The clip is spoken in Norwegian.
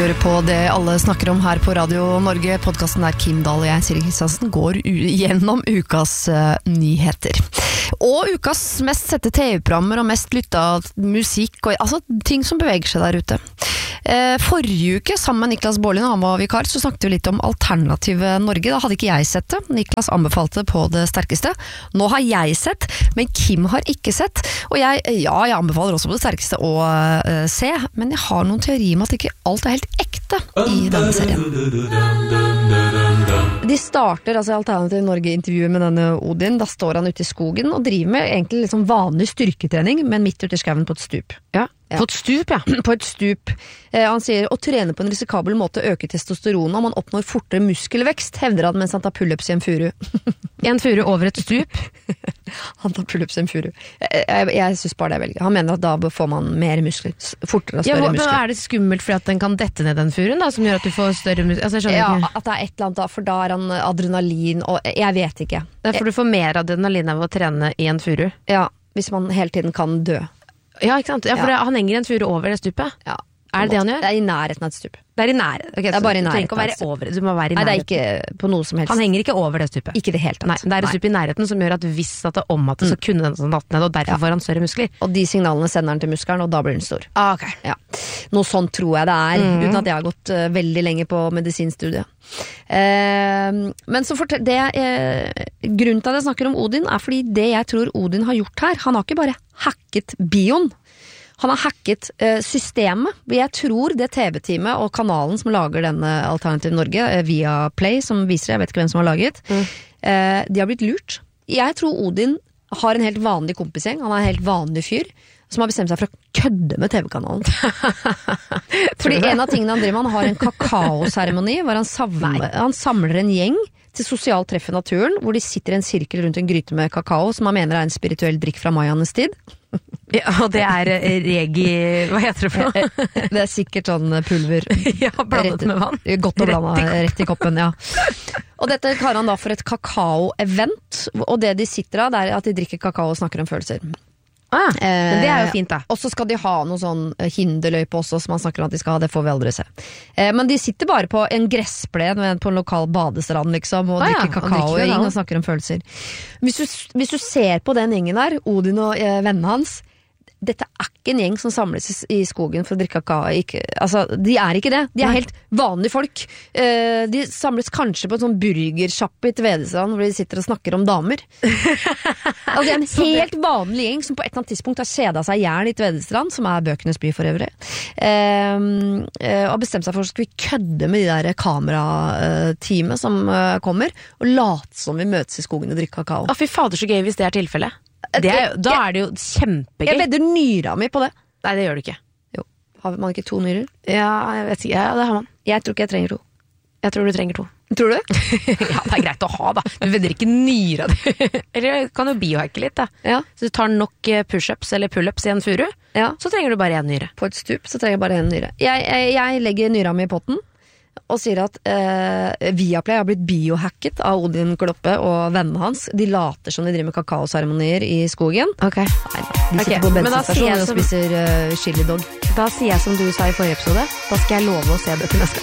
hører på det alle snakker om her på Radio Norge. Podcasten der Kim Dahl og jeg, Siri Kristiansen, går gjennom ukas nyheter. Og ukas mest sette TV-programmer og mest lytta musikk, og, altså ting som beveger seg der ute. Forrige uke, sammen med Niklas Baarli, han var vikar, så snakket vi litt om Alternative Norge. Da hadde ikke jeg sett det. Niklas anbefalte det på det sterkeste. Nå har jeg sett, men Kim har ikke sett. Og jeg anbefaler også på det sterkeste å se, men jeg har noen teorier om at ikke alt er helt ekte i denne serien. De starter altså Alternative Norge-intervjuet med denne Odin. Da står han ute i skogen og driver med egentlig liksom vanlig styrketrening, men midt ute i skauen på et stup. Ja. På et stup, ja. På et stup. Han sier, å trene på en risikabel måte øker testosteronet, og man oppnår fortere muskelvekst, hevder han mens han tar pull-ups i en furu. En furu over et stup? Han tar pull-ups i en furu. Jeg synes bare det er veldig. Han mener at da får man mer muskler, fortere og større muskler. Ja, er det skummelt fordi at den kan dette ned den furen, da, som gjør at du får større muskler? Altså, ja, at det er et eller annet da, for da er han adrenalin, og jeg vet ikke. Det er for du får mer adrenalin av å trene i en furu? Ja, hvis man hele tiden kan dø. Ja, ikke sant? Ja, for han henger en furu over det stupet. Ja. Er det han gjør? Det er i nærheten av et stup. Det er i nærheten. Okay, det er bare i nærheten. Du trenger ikke å være over. Du må være i nærheten. Nei, det er ikke på noe som helst. Han henger ikke over det stupet. Ikke det helt tatt. Nei, det er et stup i nærheten som gjør at hvis at det ommattes, så kunne den sånn natt ned, og derfor får han større muskler. Og de signalene sender han til muskelen, og da blir den stor. Ok. Ja. Noe sånt tror jeg det er, uten at jeg har gått veldig lenge på medisinstudiet. Men så grunnen til at jeg snakker om Odin er fordi det jeg tror Odin har gjort her, han har ikke bare hacket bioen. Han har hacket systemet. Jeg tror det TV-teamet og kanalen som lager denne Alternative Norge, via Play, som viser det, jeg vet ikke hvem som har laget, de har blitt lurt. Jeg tror Odin har en helt vanlig kompisgjeng, han er en helt vanlig fyr, som har bestemt seg for å kødde med TV-kanalen. Fordi en av tingene han driver med, han har en kakaoseremoni, hvor han samler en gjeng til sosialt treff i naturen, hvor de sitter i en sirkel rundt en gryte med kakao, som han mener er en spirituell drikk fra mayanes tid. Ja, og det er regi, hva heter det for noe? Det er sikkert sånn pulver. Ja, blandet med vann. Godt å blande rett i koppen, ja. Og dette kaller han da for et kakao-event, og det de sitter av, det er at de drikker kakao og snakker om følelser. Men det er jo fint da. Og så skal de ha noe sånn hinderløype også, som man snakker om at de skal ha, det får vi aldri se. Men de sitter bare på en gressplen på en lokal badestrand liksom, og drikker kakao og snakker om følelser. Hvis du ser på den gjengen der, Odin og vennene hans, dette er ikke en gjeng som samles i skogen for å drikke kakao. Altså, de er ikke det. De er helt vanlige folk. De samles kanskje på en sånn burgersjappe i Tvedestrand, hvor de sitter og snakker om damer. Altså, det er en helt vanlig gjeng som på et eller annet tidspunkt har kjedet seg ihjel i Tvedestrand, som er bøkenes by for øvrig, og bestemt seg for at vi kødde med de der kamerateamet som kommer, og late som vi møtes i skogen og drikker kakao. Fy fader, så gøy hvis det er tilfellet. Da er det jo kjempegøy. Jeg vedder nyra mi på det. Nei, det gjør du ikke. Jo. Har man ikke 2 nyrer? Ja, jeg vet ikke. Ja, det har man. Jeg tror ikke jeg trenger 2. Jeg tror du trenger 2. Tror du? Ja, det er greit å ha da. Du vedder ikke nyra di. Eller kan jo biohacke litt da. Ja. Så du tar nok push-ups eller pull-ups i en furu, så trenger du bare 1 nyre. På et stup så trenger jeg bare 1 nyre. Jeg legger nyra mi i potten og sier at Viaplay har blitt biohacket av Odin Kloppe og vennene hans. De later som de driver med kakaoseremonier i skogen. Ok. Nei, de sitter på bensinstasjonen og spiser chili dog. Da sier jeg som du sa i forrige episode, da skal jeg love å se det til neste